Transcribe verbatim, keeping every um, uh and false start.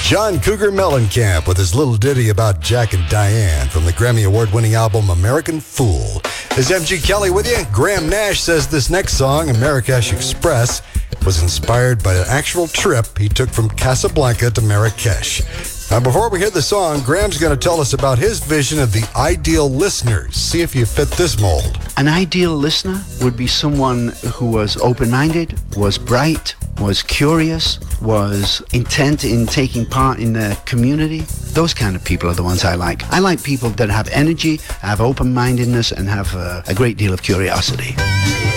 John Cougar Mellencamp with his little ditty about Jack and Diane from the Grammy Award-winning album American Fool. This is M G Kelly with you. Graham Nash says this next song, Marrakesh Express, was inspired by an actual trip he took from Casablanca to Marrakesh. Now, before we hear the song, Graham's going to tell us about his vision of the ideal listeners. See if you fit this mold. An ideal listener would be someone who was open-minded, was bright, was curious, was intent in taking part in the community. Those kind of people are the ones I like. I like people that have energy, have open-mindedness, and have a, a great deal of curiosity.